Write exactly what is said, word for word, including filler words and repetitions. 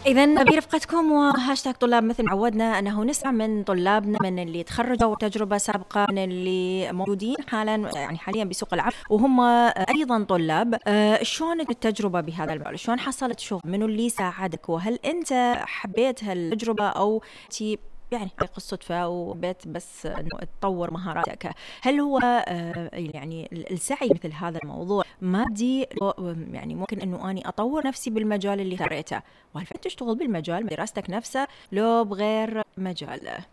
إذن برفقتكم وهاشتاج طلاب، مثل ما عودنا أنه نسمع من طلابنا، من اللي تخرجوا تجربة سابقة، من اللي موجودين حالا يعني حاليا بسوق العمل وهم أيضا طلاب. أه شلون التجربة بهذا المجال؟ شلون حصلت شغل؟ منو اللي ساعدك؟ وهل أنت حبيت هالتجربة أو تي يعني قصة وبيت بس إنه تطور مهاراتك؟ هل هو آه يعني السعي مثل هذا الموضوع مادي، يعني ممكن إنه أني أطور نفسي بالمجال اللي اختريته، وهل فعلا تشتغل بالمجال دراستك نفسه لو بغير مجال؟